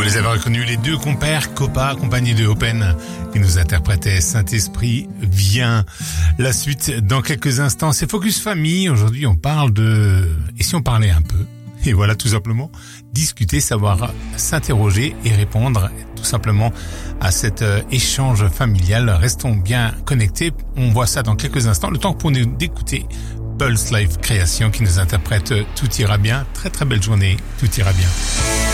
les avez reconnus, les deux compères, Copa, accompagnés de Open, qui nous interprétaient Saint-Esprit vient. La suite dans quelques instants, c'est Focus Famille. Aujourd'hui, on parle de... Et si on parlait un peu? Et voilà, tout simplement, discuter, savoir s'interroger et répondre tout simplement à cet échange familial. Restons bien connectés. On voit ça dans quelques instants. Le temps pour nous d'écouter Pulse Life Création qui nous interprète Tout ira bien. Très très belle journée. Tout ira bien.